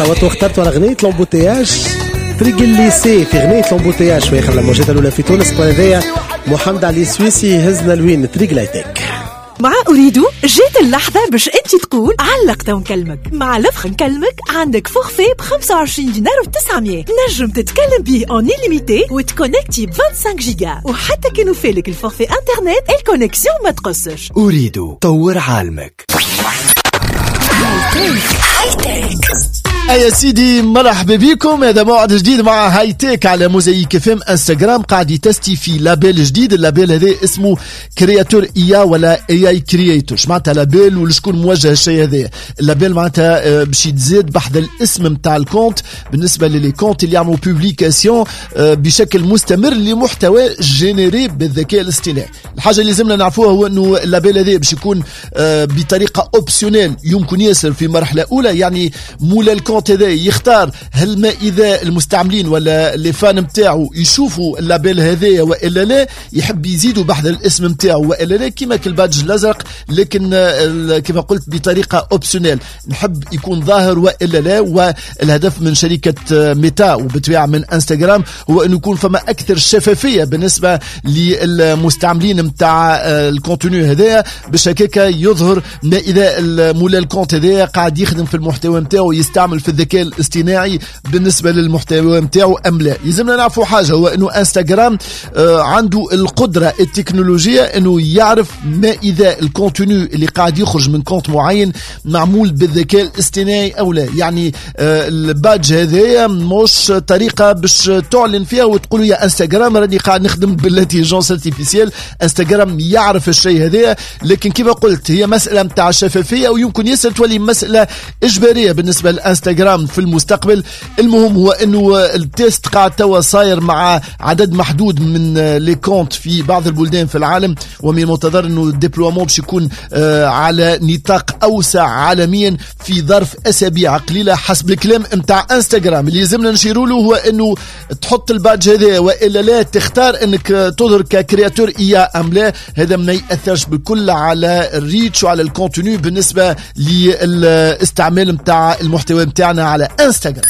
صوتوا اخترتوا على غنية لومبوتياج طريق الليسي في غنية لومبوتياج في آخر الموجات الأولى في تونس. هذايا محمد علي السويسي هزنا لوين طريق لايتك. مع أريدو جيت اللحظة باش انت تقول علقت ونكلمك. مع لفخ نكلمك عندك فورفي ب25 دينار و900 نجم تتكلم بيه اون إليميتي وتكونكتي ب 25 جيجا، وحتى كي نوفيلك الفورفي انترنت الكونيكسيون ما تقصش. أريدو طور عالمك. يا سيدي مرحبا بكم. هذا موعد جديد مع هايتيك على موزايك فم انستغرام. قاعد يتستي في لابيل جديد. اللابيل هذا اسمه كرياتور ايا ولا اي كرياتور. معناتها لابيل ولشكون موجه الشيء هذا. اللابيل معناتها باش يتزاد بحذا الاسم نتاع الكونت بالنسبه للي كونت اللي يعملوا بوبليكاسيون بشكل مستمر لمحتوى جينيري بالذكاء الاصطناعي. الحاجه اللي لازمنا نعرفوها هو انه اللابيل هذا باش يكون بطريقه اوبسيونيل يمكن ياسر في مرحله اولى. يعني مولا الكونت هذا يختار هل ما اذا المستعملين ولا لي فان نتاعو يشوفوا اللابيل هذايا والا لا، يحب يزيدوا بحذا الاسم نتاعو والا لا كيما كالبادج الازرق، لكن كما قلت بطريقه اوبسيونيل نحب يكون ظاهر والا لا. والهدف من شركه ميتا وبالطبيعه من انستغرام هو انه يكون فما اكثر شفافيه بالنسبه للمستعملين نتاع الكونتوني هذايا، باش هكاكا يظهر ما اذا مولا الكونت هذايا قاعد يخدم في المحتوى نتاعو يستعمل في الذكاء الاصطناعي بالنسبه للمحتوى نتاعو ام لا. يلزمنا نعرفوا حاجه هو انه انستغرام عنده القدره التكنولوجيه انه يعرف ما اذا الكونتوني اللي قاعد يخرج من كونت معين معمول بالذكاء الاصطناعي او لا. يعني البادج هذايا مش طريقه باش تعلن فيها وتقول يا انستغرام راني قاعد نخدم بالانتيليجنس ارتيفيسيال. انستغرام يعرف الشيء هذايا، لكن كما قلت هي مساله نتاع شفافيه ويمكن ياسر تولي مساله اجباريه بالنسبه لانستغرام في المستقبل. المهم هو انه التيست قاعد توا صاير مع عدد محدود من لي كونت في بعض البلدان في العالم، ومن المنتظر انه الديبلومون باش يكون على نطاق اوسع عالميا في ظرف اسابيع قليله حسب الكلام نتاع انستغرام. اللي لازمنا نشيروا له هو انه تحط البادج هذا والا لا، تختار انك تظهر ككرياتور ايا ام لا. هذا ما ياثرش بالكل على الريتش وعلى الكونتوني بالنسبه للاستعمال نتاع المحتوى نتاعنا على انستغرام.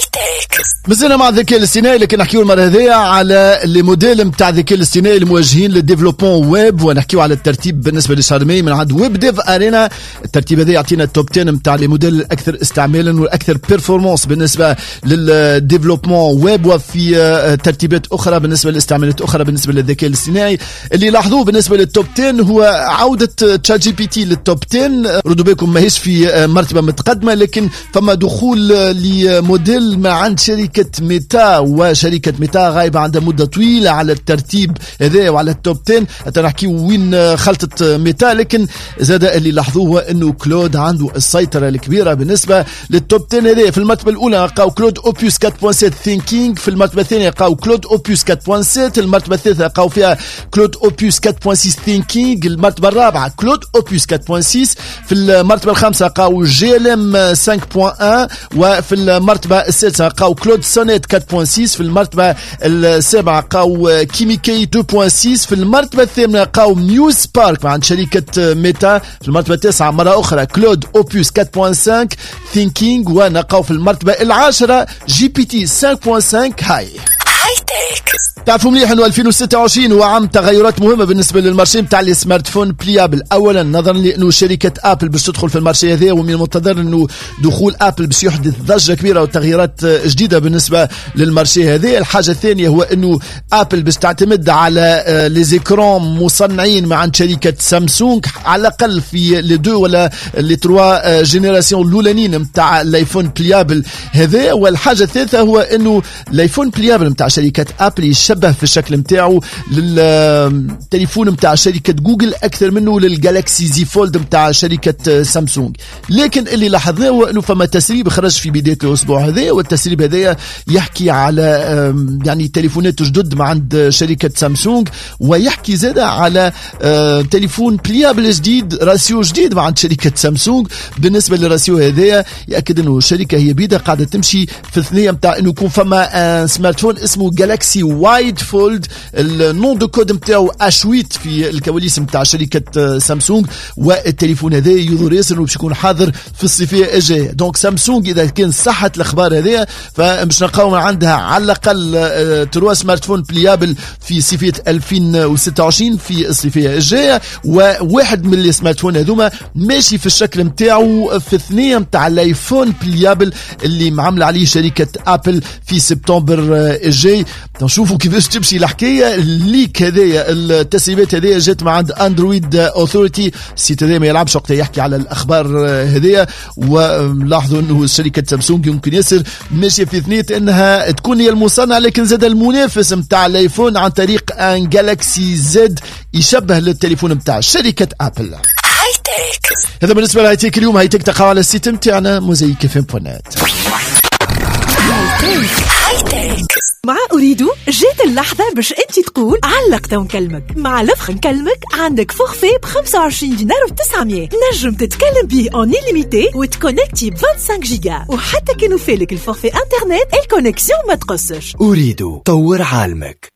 مازلنا مع الذكاء الاصطناعي، لكن نحكيو المره هذيا على لي موديل نتاع الذكاء الاصطناعي الموجهين للديفلوبمون ويب، ونحكيو على الترتيب بالنسبه لشارمي من عند ويب ديف ارينا. الترتيب هذا يعطينا التوب 10 نتاع لي موديل الاكثر استعمالا والاكثر بيرفورمانس بالنسبه للديفلوبمون ويب، وفي ترتيبات اخرى بالنسبه لاستعمالات اخرى بالنسبه للذكاء الاصطناعي. اللي لاحظوه بالنسبه للتوب 10 هو عوده تشات جي بي تي للتوب 10. ردوا بالكم ماهيش في مرتبه متقدمه، لكن فما دخول لموديل ما عند شركة ميتا، وشركة ميتا غايبة عندها مدة طويلة على الترتيب هذا وعلى التوب 10 حتى نحكيو وين خلطت ميتا. لكن زاد اللي لاحظوه هو انه كلود عنده السيطرة الكبيرة بالنسبة للتوب 10 هذا. في المرتبة الأولى لقاو كلود أوبيوس 4.7 ثينكينج، في المرتبة الثانية لقاو كلود أوبيوس 4.7، المرتبة الثالثة لقاو فيها كلود أوبيوس 4.6 ثينكينج، المرتبة الرابعة كلود أوبيوس 4.6، في المرتبة الخامسة لقاو جي ال ام 5.1، وفي المرتبة السادسة لقاو كلود سونيت 4.6، في المرتبة السابعة لقاو كيميكي 2.6، في المرتبة الثامنة لقاو ميوز سبارك عند شركة ميتا، في المرتبة التاسعة مرة أخرى كلود أوبيوس 4.5 ثينكينج، ونلقاو في المرتبة العاشرة جي بي تي 5.5 هاي. تعرفوا مليح انه 2026 هو عام تغيرات مهمه بالنسبه للمارشي نتاع لي سمارت فون بليابل. اولا نظرا لانه شركه ابل باش تدخل في المارشي هذا، ومن المنتظر انه دخول ابل باش يحدث ضجه كبيره وتغييرات جديده بالنسبه للمارشي هذا. الحاجه الثانيه هو انه ابل باش تعتمد على لي زيكرون مصنعين مع عند شركه سامسونج على الاقل في لي دو ولا لي تروا جينيراسيون الاولانيين نتاع الايفون بليابل هذا. والحاجه الثالثه هو انه الايفون بليابل نتاع شركه ابل يشبه في الشكل نتاعو للتليفون نتاع شركه جوجل اكثر منه للجالكسي زي فولد نتاع شركه سامسونج. لكن اللي لاحظناه هو انه فما تسريب خرج في بدايه الاسبوع هذا، والتسريب هذا يحكي على يعني تليفونات جدد مع عند شركه سامسونج، ويحكي زاد على تليفون بليابل جديد راسيو جديد مع عند شركه سامسونج. بالنسبه للراسيو هذا ياكد انه الشركه هي بيدا قاعده تمشي في الثنيه نتاع انه يكون فما سمارت فون اسمه جالكسي واي وايد فولد. النون دو كود نتاعو اشويت في الكواليس نتاع شركه سامسونج، والتليفون هذا يظهر ياسر انه باش يكون حاضر في الصيفيه الجايه. دونك سامسونج اذا كان صحت الاخبار هذه فباش نلقاو عندها على الاقل 3 سمارت فون بليابل في صيفيه 2026 في الصيفيه الجايه، وواحد من لي سمارت فون هذوما ماشي في الشكل نتاعو في الثنيه نتاع الايفون بليابل اللي معامله عليه شركه ابل في سبتمبر الجاي. نشوفوا كيفاش تمشي الحكايه. الليك هذايا التسريبات هذايا جات مع عند اندرويد اوثوريتي، السيت هذا ما يلعبش وقت يحكي على الاخبار هذايا. ولاحظوا انه شركه سامسونج يمكن ياسر ماشيه في ثنيه انها تكون هي المصنع، لكن زاد المنافس نتاع الايفون عن طريق ان جالاكسي زد يشبه للتليفون نتاع شركه ابل. هذا بالنسبه لهايتيك اليوم. هايتيك تقعوا على السيت نتاعنا mosaicfm.net. مع أريدو جات اللحظة باش انت تقول علقت ونكلمك. مع لفخ نكلمك عندك فورفي ب25 دينار و900 نجم تتكلم بيه اون إليميتي وتكونكتي ب 25 جيجا، وحتى كانوا فالك الفورفي انترنت الكونيكسيون ما تقصش. أريدو طور عالمك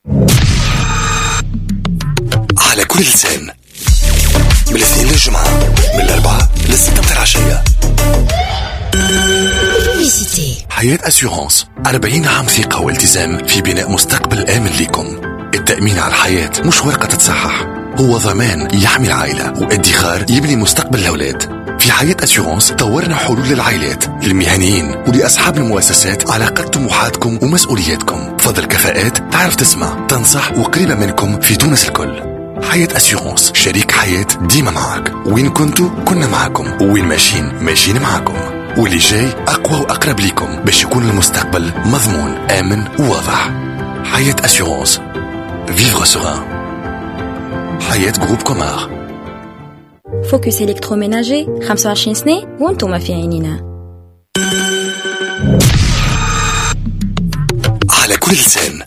على كل لسان، من الاثنين للجمعة، من الأربعة للستة متاع العشية. حياة أسيورانس 40 عام ثقة والتزام في بناء مستقبل آمن لكم. التأمين على الحياة مش ورقة تتصحح، هو ضمان يحمي العائلة وادخار يبني مستقبل الأولاد. في حياة أسيورانس طورنا حلول للعائلات، للمهنيين ولأصحاب المؤسسات على قد طموحاتكم ومسؤولياتكم. بفضل كفاءات تعرف تسمع، تنصح وقريبة منكم في تونس الكل. حياة أسيورانس شريك حياة ديما معك، وين كنتوا كنا معكم، وين ماشيين معكم، واللي جاي أقوى وأقرب لكم باش يكون المستقبل مضمون آمن وواضح. حياة أسيورانس، فيفغ سوران. حياة جروب كومار. فوكس إلكتروميناجي 25 سنة وانتم في عينينا. على كل لسان،